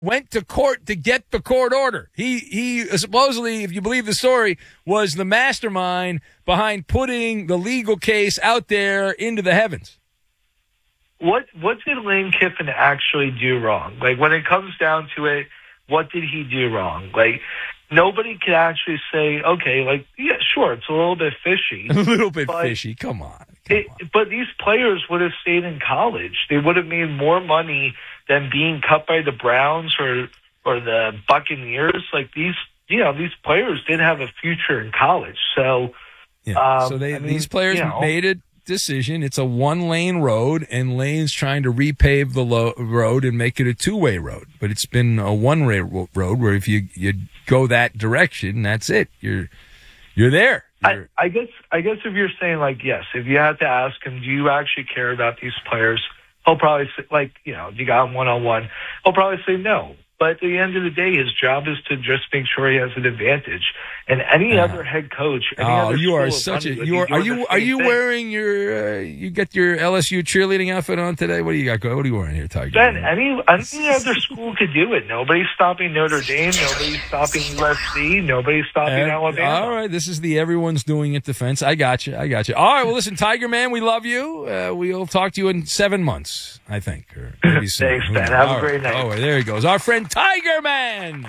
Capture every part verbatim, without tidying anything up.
went to court to get the court order. He he supposedly, if you believe the story, was the mastermind behind putting the legal case out there into the heavens. What what did Lane Kiffin actually do wrong? Like, when it comes down to it, what did he do wrong? Like, nobody can actually say, okay, like, yeah, sure, it's a little bit fishy. A little bit fishy. Come on. Come it, on. But these players would have stayed in college. They would have made more money than being cut by the Browns or or the Buccaneers. Like, these, you know, these players didn't have a future in college. So, yeah. um, so they I mean, these players you know, made a decision. It's a one-lane road, and Lane's trying to repave the lo- road and make it a two-way road. But it's been a one-way ro- road where if you you go that direction, that's it. You're you're there. You're, I, I guess I guess if you're saying, like, yes, if you had to ask him, do you actually care about these players? He'll probably say, like, you know, you got him one-on-one. He'll probably say no. But at the end of the day, his job is to just make sure he has an advantage. And any uh, other head coach, any oh, other you are school such a would you be are. Are doing you the are same you thing. wearing your uh, you got your L S U cheerleading outfit on today? What do you got? What are you wearing here, Tiger? Ben, any any other school could do it. Nobody's stopping Notre Dame. Nobody's stopping U S C. Nobody's stopping Uh, Alabama. All right, this is the everyone's doing it defense. I got you. I got you. All right, well, listen, Tiger Man, we love you. Uh, we'll talk to you in seven months, I think, or maybe soon. Thanks, Ben. Have All a great right. night. Oh, there he goes. Our friend Tiger Man.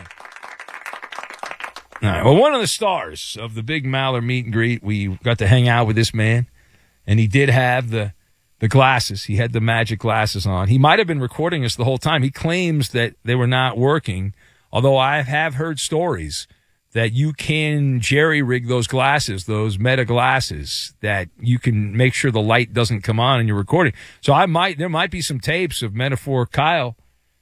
All right, well, one of the stars of the big Maller meet and greet, we got to hang out with this man, and he did have the the glasses. He had the magic glasses on. He might have been recording us the whole time. He claims that they were not working, although I have heard stories that you can jerry-rig those glasses, those Meta glasses, that you can make sure the light doesn't come on in your recording. So I might there might be some tapes of Metaphor Kyle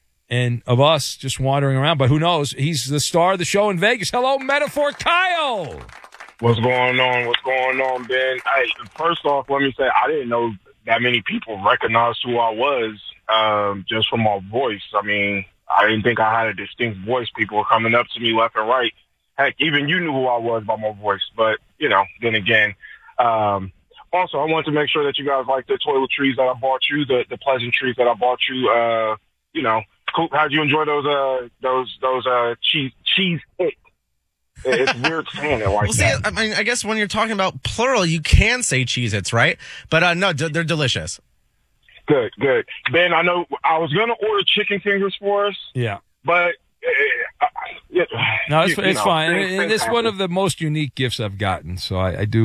and of us just wandering around, but who knows? He's the star of the show in Vegas. Hello, Metaphor Kyle. What's going on? What's going on, Ben? Hey, first off, let me say I didn't know that many people recognized who I was um, just from my voice. I mean, I didn't think I had a distinct voice. People were coming up to me left and right. Heck, even you knew who I was by my voice. But, you know, then again, um, also, I wanted to make sure that you guys like the toiletries that I bought you, the, the pleasantries that I bought you. Uh, you know, cool. How'd you enjoy those, uh, those, those, uh, cheese, cheese it? It's weird saying it like well, see, that. I mean, I guess when you're talking about plural, you can say Cheez-Its, right? But, uh, no, d- they're delicious. Good, good. Ben, I know I was going to order chicken fingers for us. Yeah. But, uh, yeah, No, it's, you, it's you know, fine. things- And things it's one happen. of the most unique gifts I've gotten, so I, I do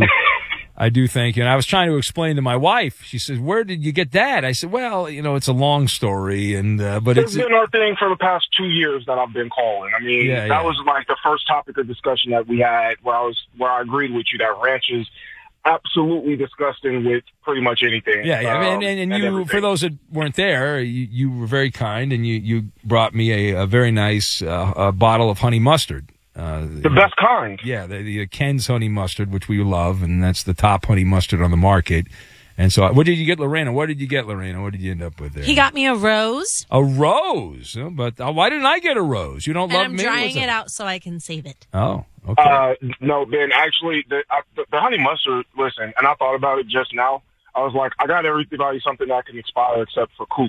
I do thank you. And I was trying to explain to my wife. She says, where did you get that? I said, well, you know, it's a long story, and uh, but It's it's... been our thing for the past two years that I've been calling. I mean, Yeah, that yeah. was like the first topic of discussion that we had where I was, where I agreed with you that ranch is absolutely disgusting with pretty much anything. Yeah, yeah. um, and, and, and you, everything. for those that weren't there, you, you were very kind, and you, you brought me a, a very nice uh, a bottle of honey mustard. Uh, the best kind. Yeah, the, the Ken's honey mustard, which we love, and that's the top honey mustard on the market. And so, what did you get, Lorena? What did you get, Lorena? What did you end up with there? He got me a rose. A rose, oh, but uh, why didn't I get a rose? You don't And love I'm me? drying What's it up? out so I can save it. Oh, okay. Uh, no, Ben, actually, the, I, the, the honey mustard, listen, and I thought about it just now. I was like, I got everybody something that can expire except for Coop.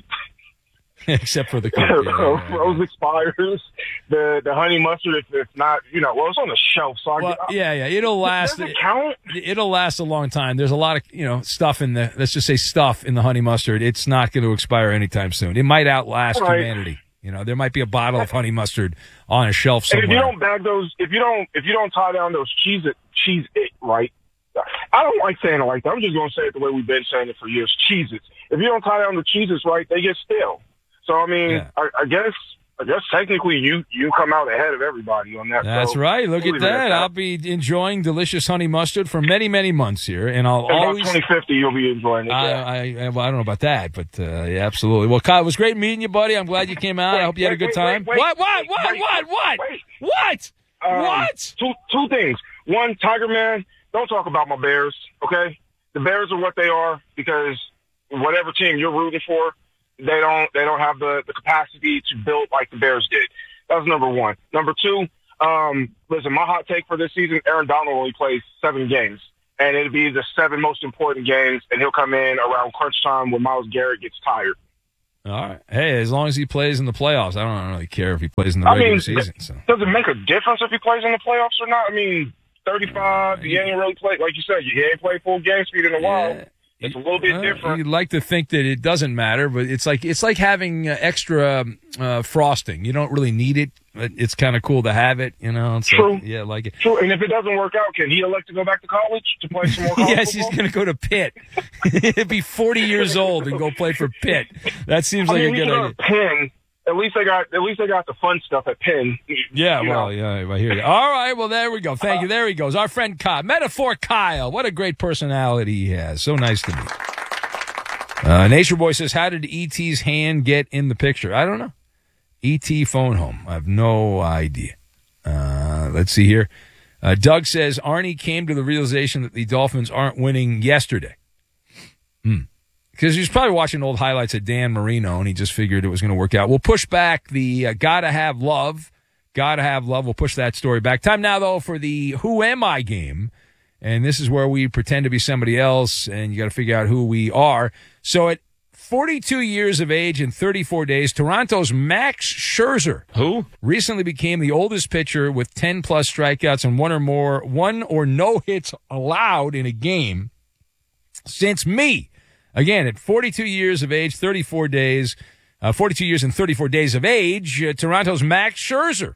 Except for the Coop. Yeah, yeah, yeah. Rose expires. The the honey mustard, if it's not, you know, well, it's on the shelf. So I Well, get, yeah, yeah, it'll last. Does it count? It'll last a long time. There's a lot of, you know, stuff in the, let's just say stuff in the honey mustard. It's not going to expire anytime soon. It might outlast Right. humanity. You know, there might be a bottle of honey mustard on a shelf And somewhere. if you don't bag those, if you don't, if you don't tie down those cheese it, cheese it, right? I don't like saying it like that. I'm just going to say it the way we've been saying it for years. Cheese it. If you don't tie down the cheeses right, they get stale. So I mean, Yeah. I, I guess, I guess technically you you come out ahead of everybody on that. That's so right. Look we'll at leave it that. that. I'll be enjoying delicious honey mustard for many, many months here, and I'll In about always. twenty fifty, you'll be enjoying it. I, yeah. I, I, well, I don't know about that, but uh, yeah, absolutely. Well, Kyle, it was great meeting you, buddy. I'm glad you came out. I hope you had a Wait, good wait, time. wait, wait, what? What? wait, What? wait, what? What? wait. What? Um, What? Two two things. One, Tiger Man, don't talk about my Bears, okay? The Bears are what they are because whatever team you're rooting for, they don't they don't have the, the capacity to build like the Bears did. That's number one. Number two, um, listen, my hot take for this season, Aaron Donald only plays seven games. And it'll be the seven most important games, and he'll come in around crunch time when Myles Garrett gets tired. All right. Hey, as long as he plays in the playoffs, I don't really care if he plays in the I regular mean, season. So. Does it make a difference if he plays in the playoffs or not? I mean, thirty-five, he ain't really played, like you said, he ain't played full game speed in a while. Yeah. It's a little bit uh, different. You'd like to think that it doesn't matter, but it's like it's like having uh, extra uh, frosting. You don't really need it, but it's kind of cool to have it. You know, it's True. Like, yeah, like it. True. And if it doesn't work out, can he elect to go back to college to play some more college Yes, football? he's going to go to Pitt. He'll be forty years old and go play for Pitt. That seems I like mean, a he good should idea. go to Penn. At least they got at least they got the fun stuff at Penn. Yeah, You well, know. yeah, I hear you. All right, well, there we go. Thank you. There he goes. Our friend Kyle. Metaphor Kyle. What a great personality he has. So nice to meet. Uh, Nature Boy says, how did E T's hand get in the picture? I don't know. E T phone home. I have no idea. Uh, let's see here. Uh, Doug says, Arnie came to the realization that the Dolphins aren't winning yesterday. Hmm. Because he was probably watching old highlights of Dan Marino, and he just figured it was going to work out. We'll push back the uh, gotta have love. Gotta have love. We'll push that story back. Time now, though, for the Who Am I game. And this is where we pretend to be somebody else, and you got to figure out who we are. So at forty-two years of age and thirty-four days, Toronto's Max Scherzer, Who? recently became the oldest pitcher with ten-plus strikeouts and one or more, one or no hits allowed in a game since me. Again, at forty-two years of age, thirty-four days, uh, forty-two years and thirty-four days of age, uh, Toronto's Max Scherzer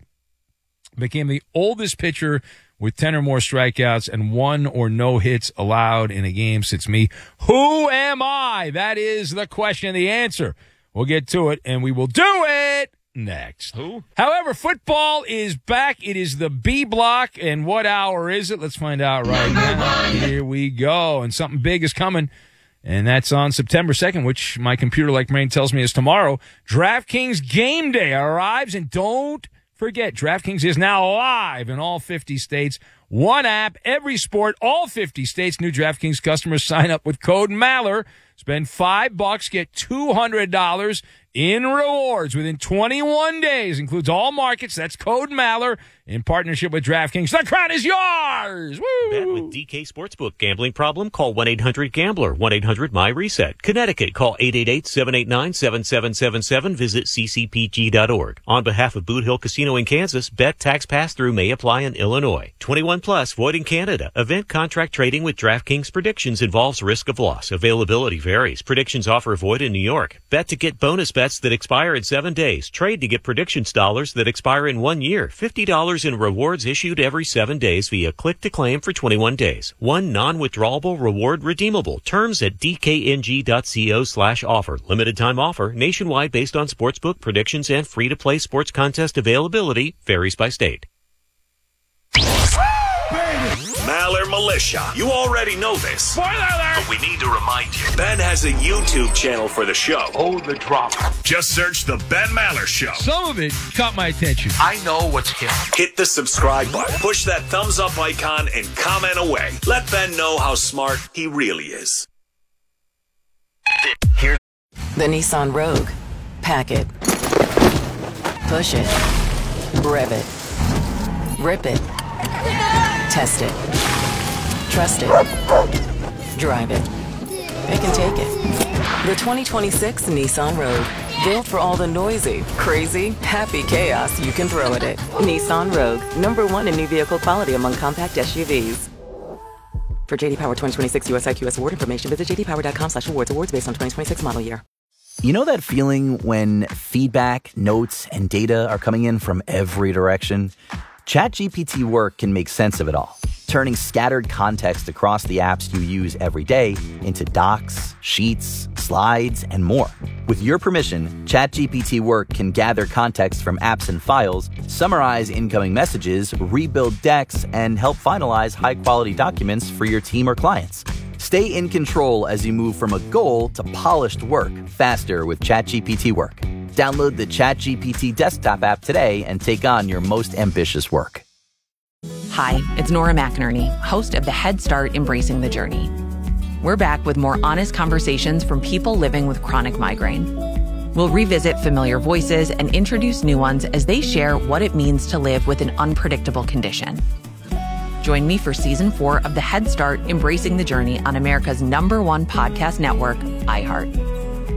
became the oldest pitcher with ten or more strikeouts and one or no hits allowed in a game since me. Who am I? That is the question, the answer. We'll get to it, and we will do it next. Who? However, football is back. It is the B block, and what hour is it? Let's find out right now. Here we go, and something big is coming, and that's on September second, which my computer-like brain tells me is tomorrow. DraftKings Game Day arrives, and don't forget, DraftKings is now live in all fifty states. One app, every sport, all fifty states. New DraftKings customers sign up with code Maller. Spend five bucks, get two hundred dollars in rewards within twenty-one days. Includes all markets. That's code Maller in partnership with DraftKings. The crown is yours. Woo! Bet with D K Sportsbook. Gambling problem? Call one eight hundred gambler. one eight hundred my reset. Connecticut. Call eight eight eight, seven eight nine, seven seven seven seven. Visit c c p g dot org. On behalf of Boot Hill Casino in Kansas, bet tax pass-through may apply in Illinois. twenty-one plus, void in Canada. Event contract trading with DraftKings Predictions involves risk of loss. Availability varies. Predictions offer void in New York. Bet to get bonus bets that expire in seven days. Trade to get predictions dollars that expire in one year. fifty dollars in rewards issued every seven days via click to claim for twenty-one days. One non-withdrawable reward redeemable. Terms at d k n g dot co slash offer. Limited time offer. Nationwide based on sportsbook predictions and free-to-play sports contest availability. Varies by state. Maller Militia. You already know this. Spoiler alert! But we need to remind you. Ben has a YouTube channel for the show. Oh, the drop. Just search The Ben Maller Show. Some of it caught my attention. I know what's hip. Hit the subscribe button. Push that thumbs up icon and comment away. Let Ben know how smart he really is. Here. The Nissan Rogue. Pack it. Push it. Rev it. Rip it. Test it. Trust it. Drive it. Pick and take it. The twenty twenty-six Nissan Rogue. Built for all the noisy, crazy, happy chaos you can throw at it. Nissan Rogue. Number one in new vehicle quality among compact S U Vs. For J D Power twenty twenty-six U S I Q S award information, visit j d power dot com slash awards. Awards based on twenty twenty-six model year. You know that feeling when feedback, notes, and data are coming in from every direction? ChatGPT Work can make sense of it all, turning scattered context across the apps you use every day into docs, sheets, slides, and more. With your permission, ChatGPT Work can gather context from apps and files, summarize incoming messages, rebuild decks, and help finalize high-quality documents for your team or clients. Stay in control as you move from a goal to polished work faster with ChatGPT Work. Download the ChatGPT desktop app today and take on your most ambitious work. Hi, it's Nora McInerney, host of the Head Start Embracing the Journey. We're back with more honest conversations from people living with chronic migraine. We'll revisit familiar voices and introduce new ones as they share what it means to live with an unpredictable condition. Join me for season four of the Head Start Embracing the Journey on America's number one podcast network, iHeart.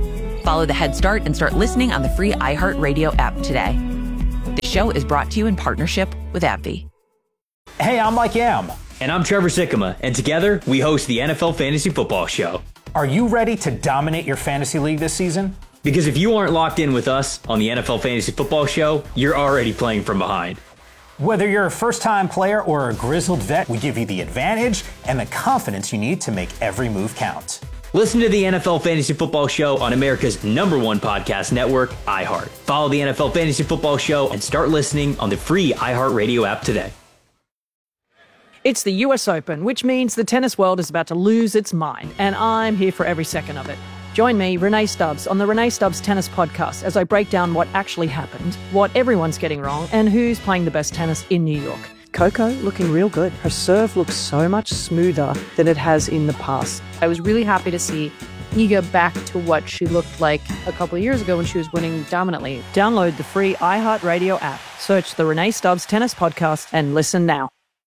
Follow the Head Start and start listening on the free iHeartRadio app today. This show is brought to you in partnership with AbbVie. Hey, I'm Mike Yam. And I'm Trevor Sikkema. And together, we host the N F L Fantasy Football Show. Are you ready to dominate your fantasy league this season? Because if you aren't locked in with us on the N F L Fantasy Football Show, you're already playing from behind. Whether you're a first-time player or a grizzled vet, we give you the advantage and the confidence you need to make every move count. Listen to the N F L Fantasy Football Show on America's number one podcast network, iHeart. Follow the N F L Fantasy Football Show and start listening on the free iHeartRadio app today. It's the U S Open, which means the tennis world is about to lose its mind, and I'm here for every second of it. Join me, Renee Stubbs, on the Renee Stubbs Tennis Podcast as I break down what actually happened, what everyone's getting wrong, and who's playing the best tennis in New York. Coco looking real good. Her serve looks so much smoother than it has in the past. I was really happy to see Iga back to what she looked like a couple of years ago when she was winning dominantly. Download the free iHeartRadio app. Search the Renee Stubbs Tennis Podcast and listen now.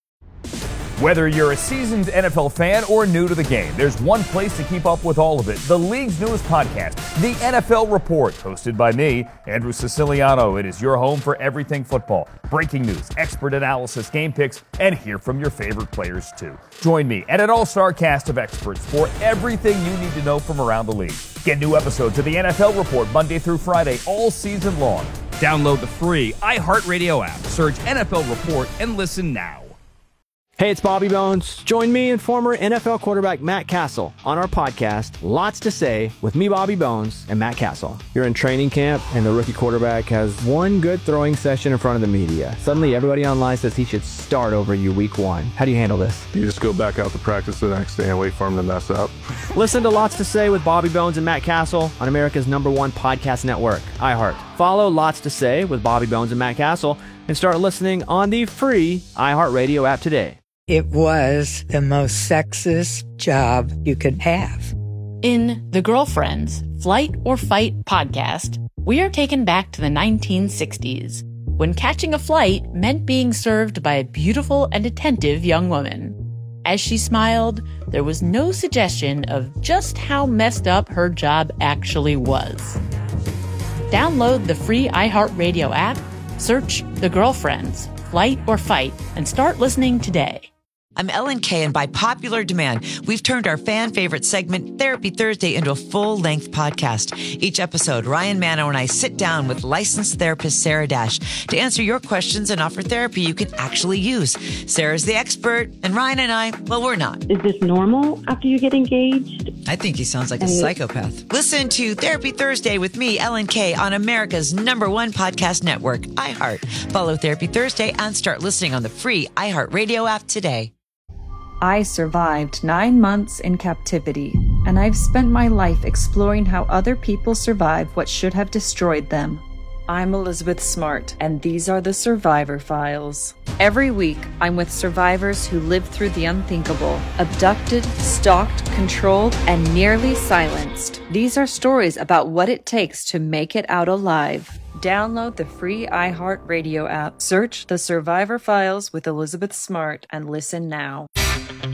Whether you're a seasoned N F L fan or new to the game, there's one place to keep up with all of it. The league's newest podcast, The N F L Report, hosted by me, Andrew Siciliano. It is your home for everything football. Breaking news, expert analysis, game picks, and hear from your favorite players too. Join me and an all-star cast of experts for everything you need to know from around the league. Get new episodes of The N F L Report Monday through Friday all season long. Download the free iHeartRadio app. Search N F L Report and listen now. Hey, it's Bobby Bones. Join me and former N F L quarterback Matt Castle on our podcast, Lots to Say, with me, Bobby Bones, and Matt Castle. You're in training camp, and the rookie quarterback has one good throwing session in front of the media. Suddenly, everybody online says he should start over you week one. How do you handle this? You just go back out to practice the next day and wait for him to mess up. Listen to Lots to Say with Bobby Bones and Matt Castle on America's number one podcast network, iHeart. Follow Lots to Say with Bobby Bones and Matt Castle and start listening on the free iHeartRadio app today. It was the most sexist job you could have. In The Girlfriends, Flight or Fight podcast, we are taken back to the nineteen sixties, when catching a flight meant being served by a beautiful and attentive young woman. As she smiled, there was no suggestion of just how messed up her job actually was. Download the free iHeartRadio app, search The Girlfriends, Flight or Fight, and start listening today. I'm Ellen Kay, and by popular demand, we've turned our fan favorite segment, Therapy Thursday, into a full-length podcast. Each episode, Ryan Mano and I sit down with licensed therapist Sarah Dash to answer your questions and offer therapy you can actually use. Sarah's the expert, and Ryan and I, well, we're not. Is this normal after you get engaged? I think he sounds like a psychopath. Listen to Therapy Thursday with me, Ellen Kay, on America's number one podcast network, iHeart. Follow Therapy Thursday and start listening on the free iHeartRadio app today. I survived nine months in captivity, and I've spent my life exploring how other people survive what should have destroyed them. I'm Elizabeth Smart, and these are the Survivor Files. Every week, I'm with survivors who lived through the unthinkable, abducted, stalked, controlled, and nearly silenced. These are stories about what it takes to make it out alive. Download the free iHeartRadio app, search The Survivor Files with Elizabeth Smart, and listen now.